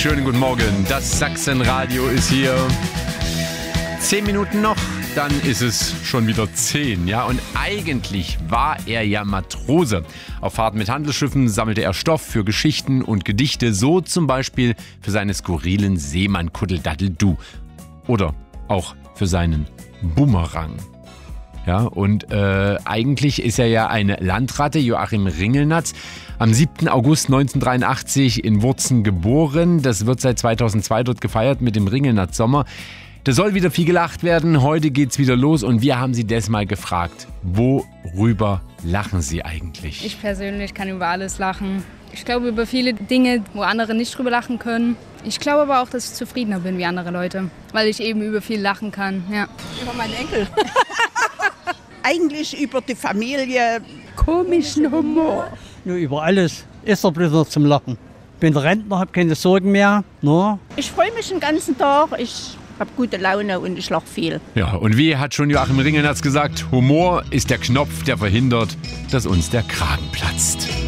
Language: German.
schönen guten Morgen. Das Sachsenradio ist hier. 10 Minuten noch, dann ist es schon wieder 10. Ja, und eigentlich war er ja Matrose. Auf Fahrten mit Handelsschiffen sammelte er Stoff für Geschichten und Gedichte, so zum Beispiel für seine skurrilen Seemann-Kuddeldaddel-Du. Oder auch für seinen Bumerang. Ja, und eigentlich ist er ja eine Landratte, Joachim Ringelnatz. Am 7. August 1983 in Wurzen geboren. Das wird seit 2002 dort gefeiert mit dem Ringelnatz-Sommer. Da soll wieder viel gelacht werden. Heute geht's wieder los und wir haben Sie desmal gefragt, worüber lachen Sie eigentlich? Ich persönlich kann über alles lachen. Ich glaube über viele Dinge, wo andere nicht drüber lachen können. Ich glaube aber auch, dass ich zufriedener bin wie andere Leute, weil ich eben über viel lachen kann. Ja. Über meinen Enkel. Eigentlich über die Familie. Komischen Humor. Nur über alles. Ist doch bloß noch zum Lachen. Bin der Rentner, habe keine Sorgen mehr. No? Ich freue mich den ganzen Tag. Ich habe gute Laune und ich lache viel. Ja, und wie hat schon Joachim Ringelnatz gesagt, Humor ist der Knopf, der verhindert, dass uns der Kragen platzt.